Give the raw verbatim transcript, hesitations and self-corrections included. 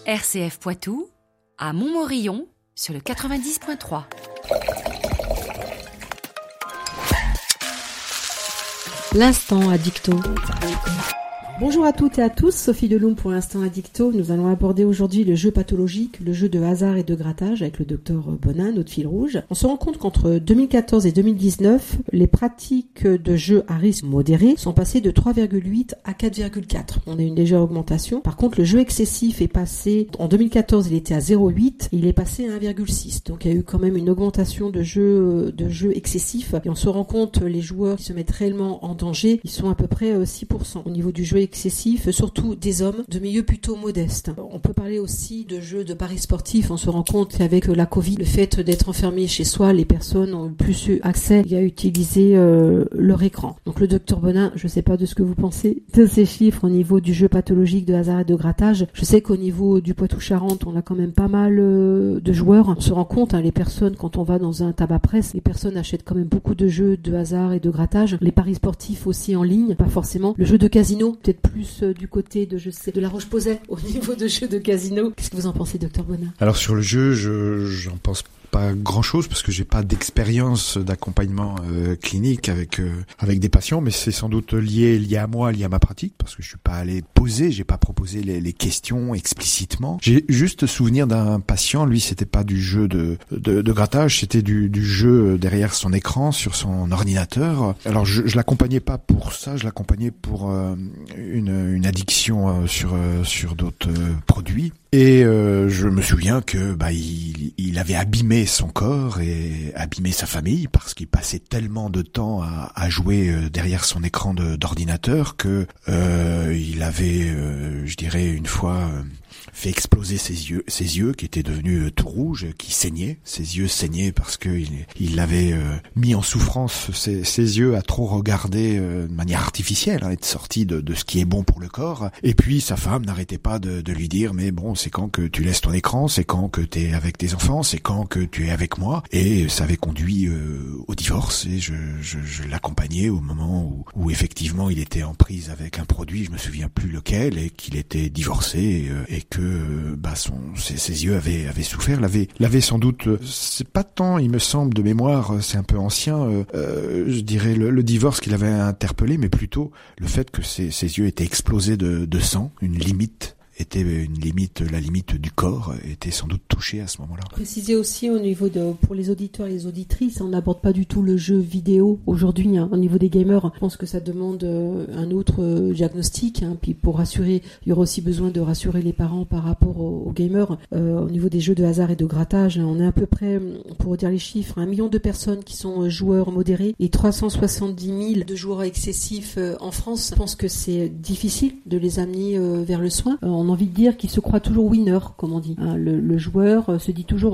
R C F Poitou, à Montmorillon, sur le quatre-vingt-dix point trois. L'instant addicto. Bonjour à toutes et à tous, Sophie Deloum pour l'Instant Addicto. Nous allons aborder aujourd'hui le jeu pathologique, le jeu de hasard et de grattage avec le docteur Bonin, notre fil rouge. On se rend compte qu'entre deux mille quatorze et deux mille dix-neuf, les pratiques de jeux à risque modéré sont passées de trois virgule huit à quatre virgule quatre. On a une légère augmentation. Par contre, le jeu excessif est passé, en deux mille quatorze, il était à zéro virgule huit et il est passé à un virgule six. Donc il y a eu quand même une augmentation de jeux, de jeux excessifs. Et on se rend compte, les joueurs qui se mettent réellement en danger, ils sont à peu près six pour cent au niveau du jeu excessif, surtout des hommes de milieux plutôt modestes. On peut parler aussi de jeux de paris sportifs. On se rend compte qu'avec la Covid, le fait d'être enfermé chez soi, les personnes ont plus eu accès à utiliser euh, leur écran. Donc le docteur Bonin, je ne sais pas de ce que vous pensez de ces chiffres au niveau du jeu pathologique de hasard et de grattage. Je sais qu'au niveau du Poitou-Charentes, on a quand même pas mal euh, de joueurs. On se rend compte, hein, les personnes, quand on va dans un tabac presse, les personnes achètent quand même beaucoup de jeux de hasard et de grattage. Les paris sportifs aussi en ligne, pas forcément. Le jeu de casino, peut-être plus euh, du côté de, je sais, de la Roche-Posay au niveau de jeux de casino. Qu'est-ce que vous en pensez, docteur Bonin? Alors sur le jeu, je j'en pense pas grand-chose parce que j'ai pas d'expérience d'accompagnement euh, clinique avec euh, avec des patients, mais c'est sans doute lié lié à moi, lié à ma pratique, parce que je suis pas allé poser, j'ai pas proposé les, les questions explicitement. J'ai juste souvenir d'un patient, lui c'était pas du jeu de de, de grattage, c'était du du jeu derrière son écran sur son ordinateur. Alors je, je l'accompagnais pas pour ça, je l'accompagnais pour euh, une une addiction euh, sur euh, sur d'autres euh, produits. Et euh, je me souviens que bah il, il avait abîmé son corps et abîmé sa famille parce qu'il passait tellement de temps à, à jouer derrière son écran de, d'ordinateur que euh, il avait, euh, je dirais, une fois euh, fait exploser ses yeux, ses yeux qui étaient devenus euh, tout rouges, qui saignaient. Ses yeux saignaient parce que il, il avait euh, mis en souffrance ses, ses yeux à trop regarder euh, de manière artificielle, hein, être sorti de, de ce qui est bon pour le corps. Et puis sa femme n'arrêtait pas de, de lui dire mais bon, c'est quand que tu laisses ton écran, c'est quand que t'es avec tes enfants, c'est quand que tu es avec moi. Et ça avait conduit euh, au divorce et je, je, je l'accompagnais au moment où, où effectivement il était en prise avec un produit, je me souviens plus lequel, et qu'il était divorcé et, euh, et que bah son ses, ses yeux avaient avaient souffert, l'avaient l'avaient sans doute, c'est pas tant, il me semble de mémoire, c'est un peu ancien, euh, euh, je dirais le, le divorce qu'il avait interpellé, mais plutôt le fait que ses, ses yeux étaient explosés de, de sang, une limite était une limite, la limite du corps était sans doute touchée à ce moment-là. Préciser aussi au niveau de, pour les auditeurs et les auditrices, on n'aborde pas du tout le jeu vidéo aujourd'hui, hein, au niveau des gamers. Je pense que ça demande euh, un autre euh, diagnostic, hein, puis pour rassurer, il y aura aussi besoin de rassurer les parents par rapport aux, aux gamers. Euh, au niveau des jeux de hasard et de grattage, hein, on est à peu près, pour dire les chiffres, un million de personnes qui sont euh, joueurs modérés et trois cent soixante-dix mille de joueurs excessifs euh, en France. Je pense que c'est difficile de les amener euh, vers le soin. Euh, on envie de dire qu'il se croit toujours winner, comme on dit. Hein, le, le joueur se dit toujours